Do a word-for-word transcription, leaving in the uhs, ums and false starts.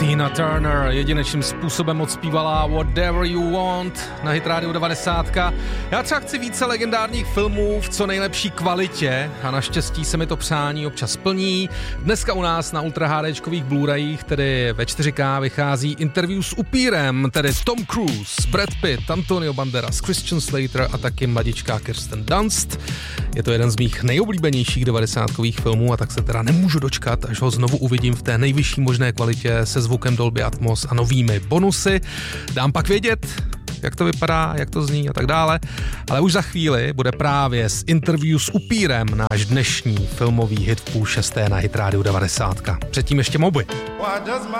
Tina Turner jedinečným způsobem odspívala Whatever You Want na Hit Radio devadesát. Já třeba chci více legendárních filmů v co nejlepší kvalitě a naštěstí se mi to přání občas plní. Dneska u nás na Ultra HDčkových Blu-rayích, tedy ve čtyři ká, vychází interview s upírem, tedy Tom Cruise, Brad Pitt, Antonio Banderas, Christian Slater a taky mladičká Kirsten Dunst. Je to jeden z mých nejoblíbenějších devadesátkových filmů a tak se teda nemůžu dočkat, až ho znovu uvidím v té nejvyšší možné kvalitě se zvukem Dolby Atmos a novými bonusy. Dám pak vědět, jak to vypadá, jak to zní a tak dále. Ale už za chvíli bude právě z interview s upírem náš dnešní filmový hit v půl šesté na Hit Radio devadesát. Předtím ještě moby.